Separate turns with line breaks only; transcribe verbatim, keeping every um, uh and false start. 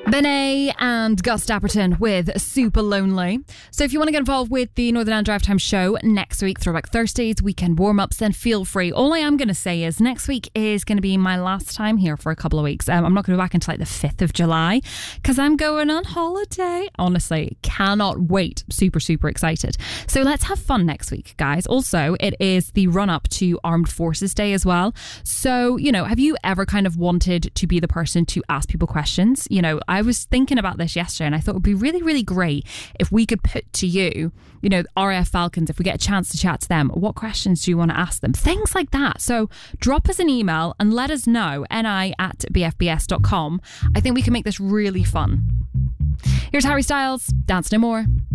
Benet and Gus Dapperton with Super Lonely. So if you want to get involved with the Northern Ireland Drive Time show next week, Throwback Thursdays, weekend warm-ups, then feel free. All I am going to say is next week is going to be my last time here for a couple of weeks. Um, I'm not going to be back until like the fifth of July because I'm going on holiday. Honestly, cannot wait. Super, super excited. So let's have fun next week, guys. Also, it is the run-up to Armed Forces Day as well. So, you know, have you ever kind of wanted to be the person to ask people questions? You know, I was thinking about this yesterday and I thought it would be really, really great if we could put to you, you know, R A F Falcons, if we get a chance to chat to them, what questions do you want to ask them? Things like that. So drop us an email and let us know, ni at b f b s dot com. I think we can make this really fun. Here's Harry Styles, Dance No More.